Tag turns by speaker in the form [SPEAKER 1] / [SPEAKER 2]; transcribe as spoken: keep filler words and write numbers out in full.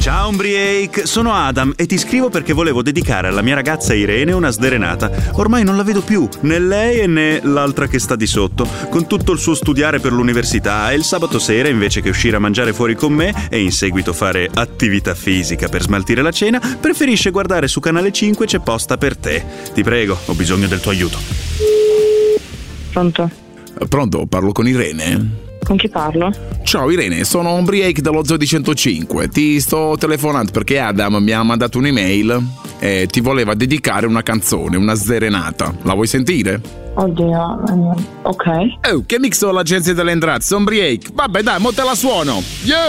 [SPEAKER 1] Ciao Umbriake, sono Adam e ti scrivo perché volevo dedicare alla mia ragazza Irene una sderenata. Ormai non la vedo più, né lei né l'altra che sta di sotto, con tutto il suo studiare per l'università, e il sabato sera, invece che uscire a mangiare fuori con me e in seguito fare attività fisica per smaltire la cena, preferisce guardare su Canale cinque C'è posta per te. Ti prego, ho bisogno del tuo aiuto.
[SPEAKER 2] Pronto?
[SPEAKER 3] Pronto, parlo con Irene?
[SPEAKER 2] Con chi parlo?
[SPEAKER 3] Ciao Irene, sono Umbriake dello Zoo di centocinque. Ti sto telefonando perché Adam mi ha mandato un'email e ti voleva dedicare una canzone, una sderenata. La vuoi sentire?
[SPEAKER 2] Oddio, ok.
[SPEAKER 3] Oh, che mix ho l'agenzia delle entrate, Umbriake. Vabbè dai, mo te la suono. Yeah!